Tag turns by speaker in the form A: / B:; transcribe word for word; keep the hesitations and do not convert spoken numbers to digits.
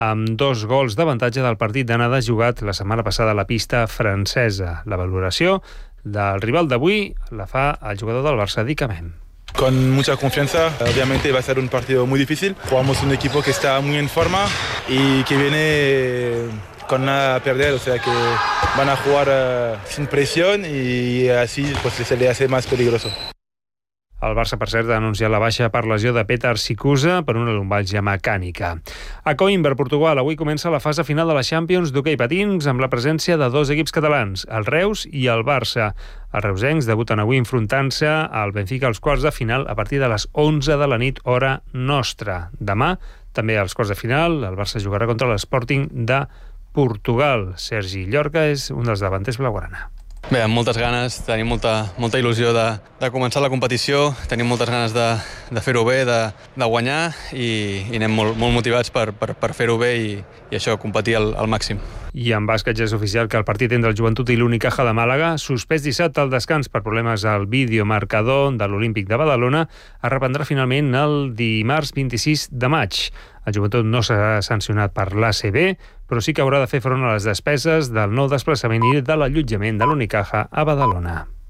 A: amb dos gols d'avantatge del partit d'anada jugat la setmana passada a la pista francesa. La valoració del rival d'avui la fa el jugador del Barça, Dick Amen.
B: Con mucha confianza, obviamente va a ser un partido muy difícil. Jugamos un equipo que está muy en forma y que viene con nada a perder, o sea que van a jugar uh, sin presión y así pues, se le hace más peligroso.
A: El Barça, per cert, ha anunciat la baixa per lesió de Petar Sikusa per una lumbàlgia mecànica. A Coïmbra, Portugal, avui comença la fase final de la Champions d'hoquei patins amb la presència de dos equips catalans, el Reus i el Barça. Els reusencs debuten avui enfrontant-se al Benfica als quarts de final a partir de les onze de la nit, hora nostra. Demà, també als quarts de final, el Barça jugarà contra l'Sporting de Portugal. Sergi Llorca és un dels davanters blaugrana.
C: Bé, amb moltes ganes, tenim molta, molta il·lusió de, de començar la competició, tenim moltes ganes de, de fer-ho bé, de, de guanyar i, i anem molt, molt motivats per, per, per fer-ho bé i, i això, competir al, al màxim.
A: I en bàsquet ja és oficial que el partit entre el Joventut i l'Unicaja de Màlaga, suspès dissabte al descans per problemes al videomarcador de l'Olímpic de Badalona, es reprendrà finalment el dimarts vint-i-sis de maig. El Joventut no serà sancionat per l'A C B, però sí que haurà de fer front a les despeses del nou desplaçament i de l'allotjament de l'Unicaja a Badalona.